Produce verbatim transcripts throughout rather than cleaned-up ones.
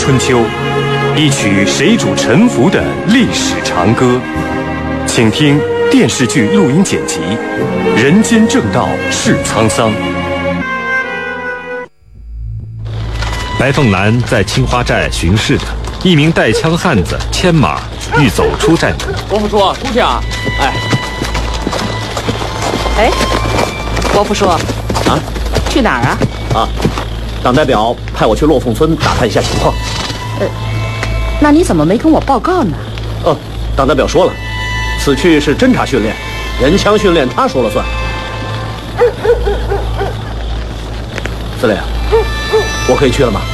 春秋》，一曲谁主沉浮的历史长歌。请听电视剧录音剪辑《人间正道是沧桑》。白凤兰在青花寨巡视着，一名带枪汉子牵马欲走出寨门。 国府叔，出去啊！哎， 哎，国府叔， 啊， 去哪儿啊？ 啊，党代表派我去落凤村打探一下情况。 呃，那你怎么没跟我报告呢？ 哦，党代表说了，此去是侦察训练，人枪训练他说了算。司令，我可以去了吗？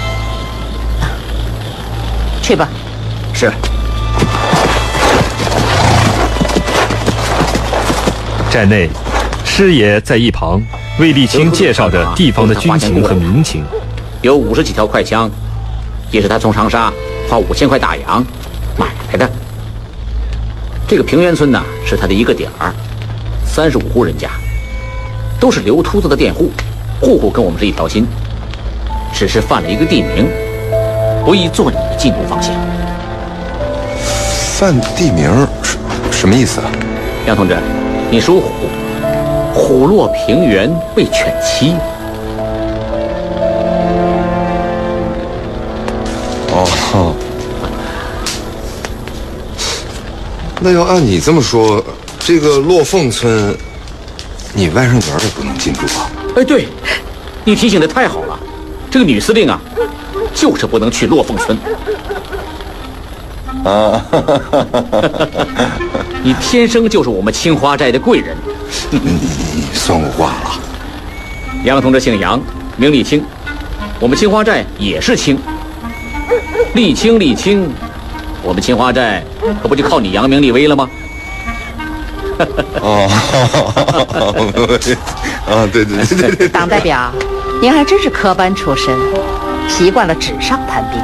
去吧。 是。 寨内，师爷在一旁为沥青介绍着地方的军情和民情。 有五十几条快枪，也是他从长沙花五千块大洋买来的。这个平原村呢，是他的一个点儿，三十五户人家，都是刘秃子的佃户，户户跟我们是一条心，只是犯了一个地名，不宜做你进入方向。 犯地名是什么意思啊？ 杨同志，你属虎，虎落平原被犬欺。 哦，那要按你这么说，这个落凤村，你外甥女儿也不能进驻啊？ 哎，对，你提醒的太好了，这个女司令啊，就是不能去落凤村。 啊， 你天生就是我们青花寨的贵人。 你你算我话了。 杨同志姓杨，名沥青，我们青花寨也是青。沥青沥青，我们青花寨可不就靠你扬名立威了吗？ 哦，啊，对对对对对。 党代表，您还真是科班出身，习惯了纸上谈兵。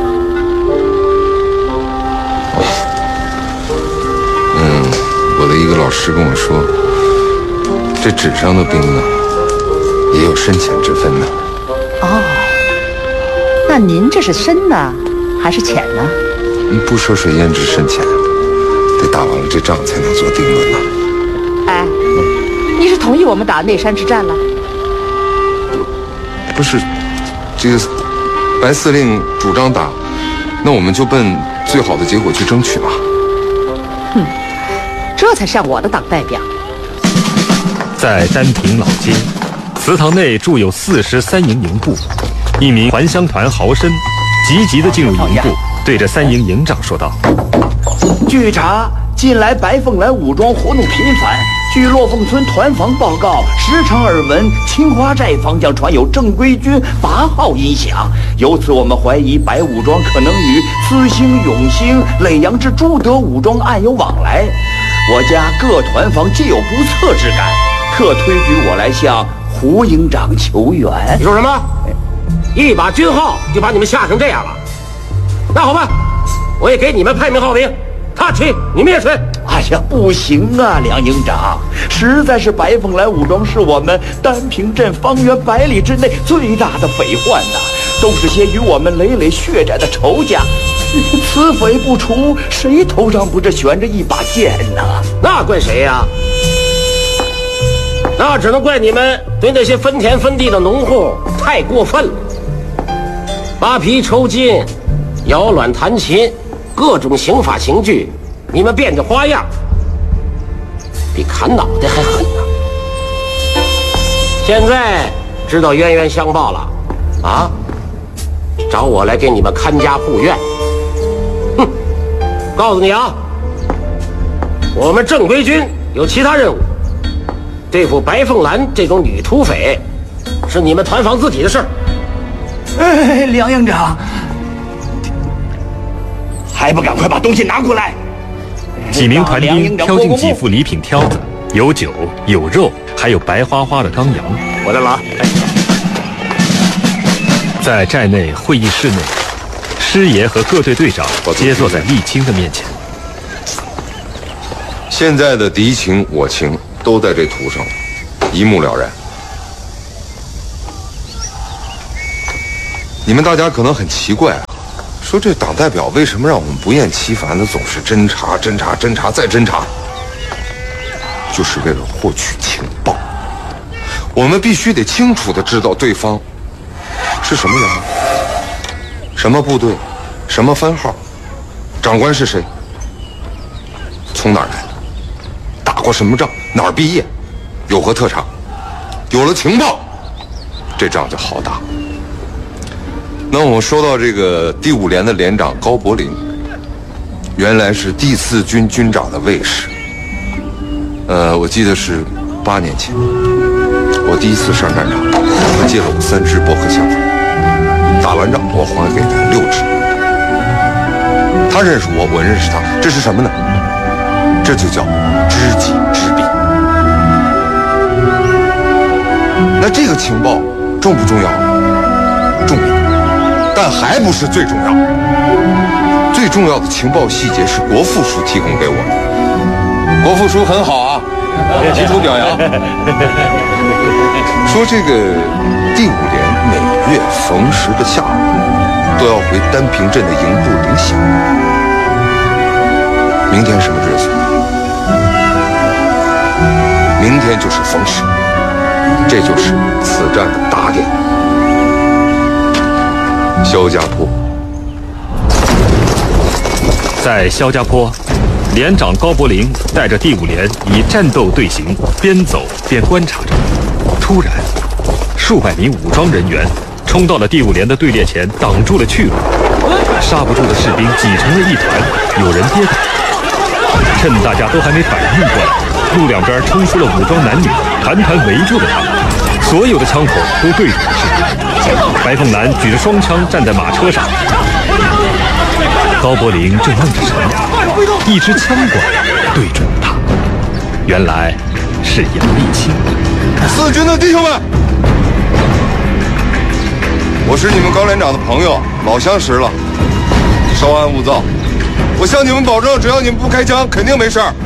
嗯，我的一个老师跟我说，这纸上的兵呢，也有深浅之分呢。 哦，那您这是深呢，还是浅呢？ 不涉水焉知深浅，得打完了这仗才能做定论呢。 哎，你是同意我们打内山之战了？ 不是，这个白司令主张打，那我们就奔最好的结果去争取嘛。 哼，这才像我的党代表。 在丹平老街，祠堂内驻有四十三营营部，一名还乡团豪绅急急地进入营部，对着三营营长说道：“ 据查，近来白凤兰武装活动频繁。据落凤村团房报告，时常耳闻青花寨方向传有正规军八号音响，由此我们怀疑白武装可能与慈兴、永兴、耒阳之诸德武装暗有往来。我家各团房皆有不测之感，特推举我来向胡营长求援。” 你说什么？一把军号就把你们吓成这样了？那好吧，我也给你们派名号兵，他吹你们也吹。 哎呀，不行啊，梁营长，实在是白凤兰武装是我们丹平镇方圆百里之内最大的匪患呐、啊，都是些与我们累累血债的仇家。此匪不除，谁头上不是悬着一把剑呢？ 那怪谁呀、啊？那只能怪你们对那些分田分地的农户太过分了。扒皮抽筋、摇卵弹琴，各种刑法刑具，你们变着花样，比砍脑袋还狠呢、啊。现在知道冤冤相报了啊？找我来给你们看家护院。哼，告诉你啊，我们正规军有其他任务，对付白凤兰这种女土匪，是你们团房自己的事儿。 哎，梁营长，还不赶快把东西拿过来！ 几名团兵挑进几副礼品挑子，有酒有肉，还有白花花的钢羊。 我来了啊！ 在寨内会议室内，师爷和各队队长皆坐在沥青的面前。 现在的敌情我情都在这图上，一目了然。你们大家可能很奇怪啊， 说这党代表为什么让我们不厌其烦的总是侦查、侦查、侦查再侦查？就是为了获取情报。我们必须得清楚的知道对方是什么人，什么部队，什么番号，长官是谁，从哪儿来的，打过什么仗，哪儿毕业，有何特长。有了情报，这仗就好打。那我们说到这个第五连的连长高柏林，原来是第四军军长的卫士。呃，我记得是八年前，我第一次上战场，他借了我三支驳壳枪，打完仗我还给他六支。他认识我，我认识他，这是什么呢？这就叫知己知彼。那这个情报重不重要？重要，但还不是最重要。最重要的情报细节是国副书提供给我的。国副书很好啊，提出表扬。说这个第五连每月逢十的下午都要回单平镇的营部领饷。明天什么日子？明天就是逢十，这就是此战的打点。肖家坡。 在肖家坡，连长高柏林带着第五连以战斗队形边走边观察着。突然，数百名武装人员冲到了第五连的队列前，挡住了去路。刹不住的士兵挤成了一团，有人跌倒。趁大家都还没反应过来，路两边冲出了武装男女，团团围住了他们。所有的枪口都对准了士兵。白凤兰举着双枪站在马车上。高柏林正愣着什么，一支枪管对准了他，原来是杨立清。 四军的弟兄们，我是你们高连长的朋友，老相识了，稍安勿躁。我向你们保证，只要你们不开枪，肯定没事儿。